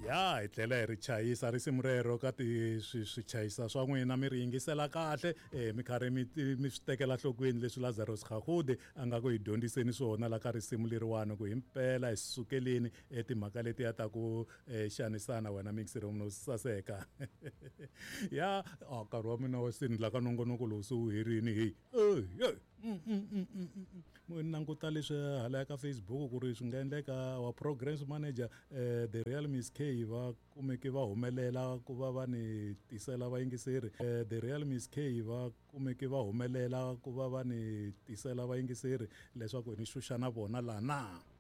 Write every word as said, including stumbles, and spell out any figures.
ya hi tlela hi ri chayisa risimu rero ka ti swi chayisa swa n'wina mi ri yingisela kahle eh mi karhi mi mi swi tekela hlokweni leswi Lazarus Gagude a nga ku hi dyondziseni swona la ka risimu leriwana ku himpela hi sukeleni etimhaka leti ya ta ku xanisana wena mixero no saseka ya nkarhi wa mina wa sindla ka nongonoko lowu se wu herini hey hey mo languta leswi hala ka Facebook ku ri swi nga endleka wa progress manager eh the real Miss K va kumeke va humelela ku va va ni tisela vayingiseri eh the real Miss K va kumeke va humelela ku va va ni tisela vayingiseri leswaku ni xuxa na vona la na